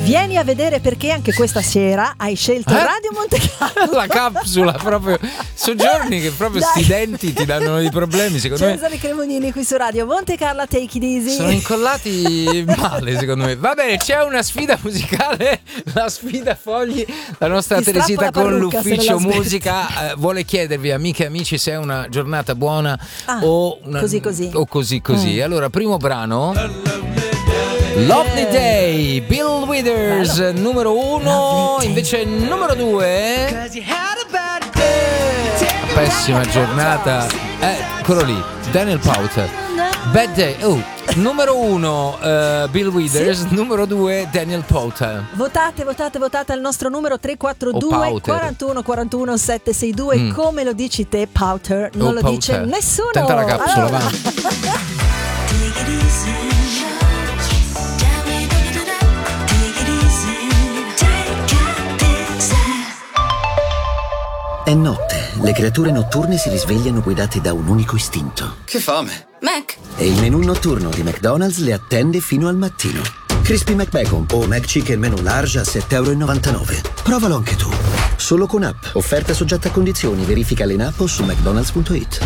Vieni a vedere perché anche questa sera hai scelto Radio Monte Carlo. La capsula, proprio soggiorni che proprio sti denti ti danno dei problemi, secondo me. Cesare Cremonini qui su Radio Monte Carlo, Take It Easy. Sono incollati male, secondo me. Va bene, c'è una sfida musicale, la sfida Fogli. La nostra Teresita con l'ufficio musica vuole chiedervi, amiche e amici, se è una giornata buona o una, così. Allora, primo brano, Lovely Day, Bill Withers, numero 1. Invece numero 2, pessima giornata, quello lì, Daniel Powter, Bad Day. Numero 1 Bill Withers, numero 2 Daniel Powter. Votate al nostro numero 342 41 41 762. Come lo dici te, Powter? Non lo dice nessuno. Tenta la capsula, va. È notte, le creature notturne si risvegliano guidate da un unico istinto. Che fame! Mac! E il menù notturno di McDonald's le attende fino al mattino. Crispy McBacon o McChicken menù large a €7,99. Provalo anche tu. Solo con app. Offerta soggetta a condizioni. Verificale in app o su mcdonalds.it.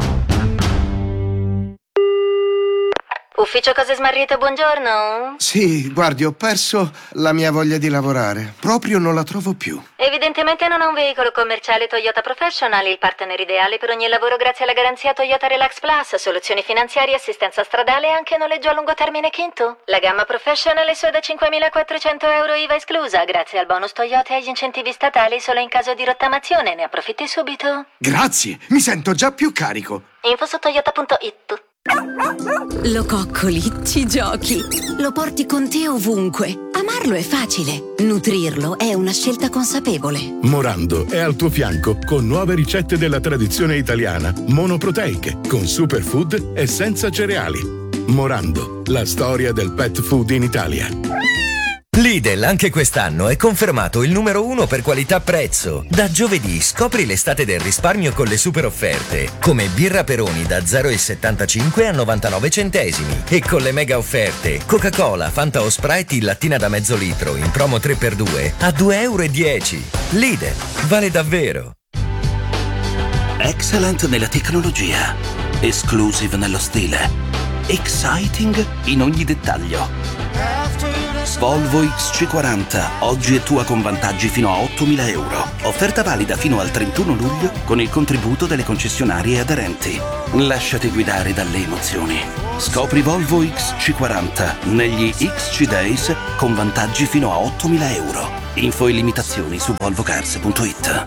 Ufficio Cose Smarrite, buongiorno. Sì, guardi, ho perso la mia voglia di lavorare. Proprio non la trovo più. Evidentemente non ha un veicolo commerciale Toyota Professional, il partner ideale per ogni lavoro grazie alla garanzia Toyota Relax Plus, soluzioni finanziarie, assistenza stradale e anche noleggio a lungo termine Kinto. La gamma Professional è sua da €5.400 IVA esclusa, grazie al bonus Toyota e agli incentivi statali solo in caso di rottamazione. Ne approfitti subito. Grazie, mi sento già più carico. Info su toyota.it. Lo coccoli, ci giochi, lo porti con te ovunque. Amarlo è facile, nutrirlo è una scelta consapevole. Morando è al tuo fianco con nuove ricette della tradizione italiana, monoproteiche, con superfood e senza cereali. Morando, la storia del pet food in Italia. Lidl anche quest'anno è confermato il numero 1 per qualità-prezzo. Da giovedì scopri l'estate del risparmio con le super offerte, come birra Peroni da 0,75 a 99 centesimi e con le mega offerte Coca-Cola, Fanta o Sprite in lattina da mezzo litro in promo 3x2 a €2,10. Lidl, vale davvero. Excellent nella tecnologia, exclusive nello stile, exciting in ogni dettaglio. Volvo XC40, oggi è tua con vantaggi fino a €8.000. Offerta valida fino al 31 luglio con il contributo delle concessionarie aderenti. Lasciati guidare dalle emozioni. Scopri Volvo XC40 negli XC Days con vantaggi fino a €8.000. Info e limitazioni su volvocars.it.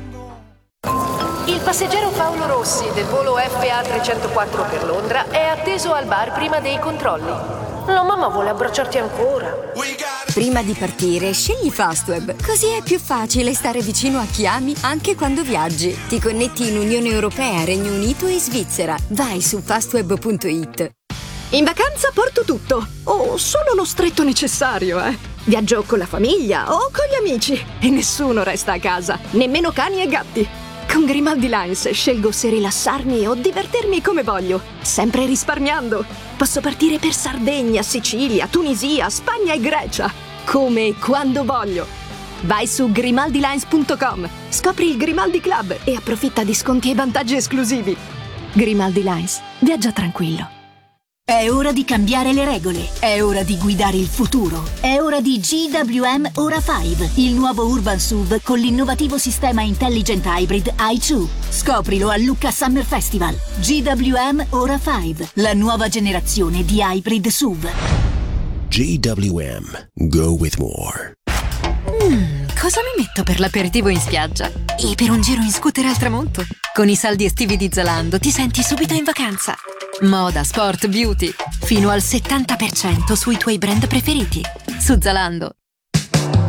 Il passeggero Paolo Rossi del volo FA 304 per Londra è atteso al bar prima dei controlli. La mamma vuole abbracciarti ancora. Prima di partire, scegli Fastweb, così è più facile stare vicino a chi ami anche quando viaggi. Ti connetti in Unione Europea, Regno Unito e Svizzera. Vai su fastweb.it. In vacanza porto tutto, o solo lo stretto necessario, Viaggio con la famiglia o con gli amici e nessuno resta a casa, nemmeno cani e gatti. Con Grimaldi Lines scelgo se rilassarmi o divertirmi come voglio, sempre risparmiando. Posso partire per Sardegna, Sicilia, Tunisia, Spagna e Grecia, come e quando voglio. Vai su grimaldilines.com, scopri il Grimaldi Club e approfitta di sconti e vantaggi esclusivi. Grimaldi Lines, viaggia tranquillo. È ora di cambiare le regole, è ora di guidare il futuro, è ora di GWM Ora 5, il nuovo Urban SUV con l'innovativo sistema Intelligent Hybrid i2. Scoprilo a Lucca Summer Festival. GWM Ora 5, la nuova generazione di hybrid SUV. GWM, go with more. Cosa mi metto per l'aperitivo in spiaggia? E per un giro in scooter al tramonto? Con i saldi estivi di Zalando ti senti subito in vacanza. Moda, sport, beauty, fino al 70% sui tuoi brand preferiti. Su Zalando